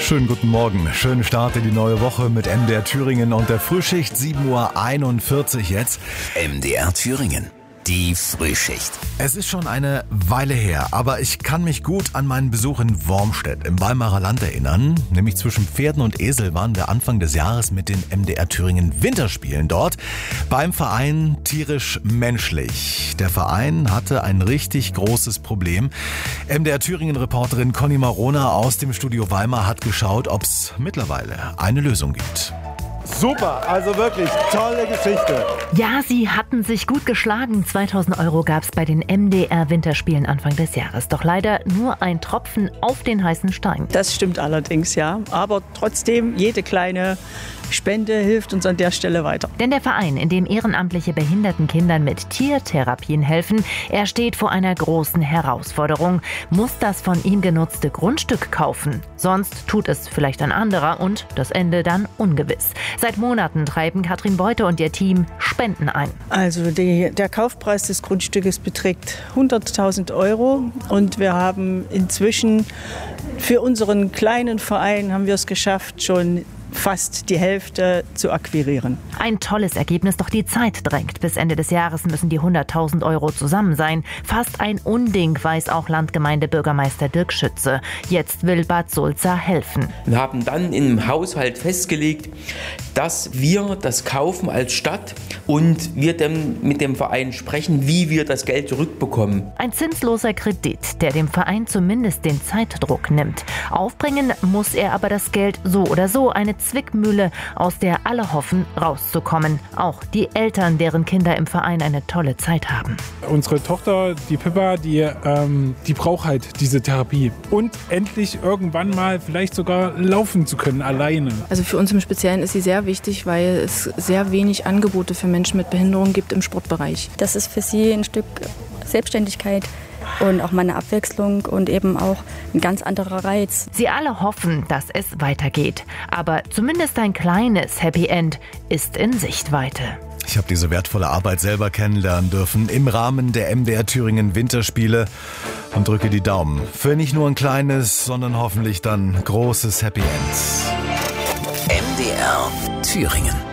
Schönen guten Morgen. Schönen Start in die neue Woche mit MDR Thüringen und der Frühschicht. 7:41 Uhr jetzt. MDR Thüringen. Die Frühschicht. Es ist schon eine Weile her, aber ich kann mich gut an meinen Besuch in Wormstedt im Weimarer Land erinnern. Nämlich zwischen Pferden und Esel waren wir Anfang des Jahres mit den MDR Thüringen Winterspielen dort beim Verein Tierisch Menschlich. Der Verein hatte ein richtig großes Problem. MDR Thüringen-Reporterin Conny Marona aus dem Studio Weimar hat geschaut, ob es mittlerweile eine Lösung gibt. Super, also wirklich tolle Geschichte. Ja, sie hatten sich gut geschlagen. 2.000 € gab es bei den MDR Winterspielen Anfang des Jahres. Doch leider nur ein Tropfen auf den heißen Stein. Das stimmt allerdings, ja. Aber trotzdem, jede kleine Spende hilft uns an der Stelle weiter. Denn der Verein, in dem ehrenamtliche behinderten Kindern mit Tiertherapien helfen, er steht vor einer großen Herausforderung. Muss das von ihm genutzte Grundstück kaufen. Sonst tut es vielleicht ein anderer und das Ende dann ungewiss. Seit Monaten treiben Katrin Beute und ihr Team Spenden ein. Also der Kaufpreis des Grundstückes beträgt 100.000 € und wir haben inzwischen für unseren kleinen Verein haben wir es geschafft, schon fast die Hälfte zu akquirieren. Ein tolles Ergebnis, doch die Zeit drängt. Bis Ende des Jahres müssen die 100.000 € zusammen sein. Fast ein Unding, weiß auch Landgemeindebürgermeister Dirk Schütze. Jetzt will Bad Sulza helfen. Wir haben dann im Haushalt festgelegt, dass wir das kaufen als Stadt und wir dann mit dem Verein sprechen, wie wir das Geld zurückbekommen. Ein zinsloser Kredit, der dem Verein zumindest den Zeitdruck nimmt. Aufbringen muss er aber das Geld so oder so. Eine Zwickmühle, aus der alle hoffen, rauszukommen. Auch die Eltern, deren Kinder im Verein eine tolle Zeit haben. Unsere Tochter, die Pippa, die braucht halt diese Therapie. Und endlich irgendwann mal vielleicht sogar laufen zu können, alleine. Also für uns im Speziellen ist sie sehr wichtig, weil es sehr wenig Angebote für Menschen mit Behinderung gibt im Sportbereich. Das ist für sie ein Stück Selbstständigkeit und auch mal eine Abwechslung und eben auch ein ganz anderer Reiz. Sie alle hoffen, dass es weitergeht. Aber zumindest ein kleines Happy End ist in Sichtweite. Ich habe diese wertvolle Arbeit selber kennenlernen dürfen im Rahmen der MDR Thüringen Winterspiele und drücke die Daumen für nicht nur ein kleines, sondern hoffentlich dann großes Happy End. MDR Thüringen.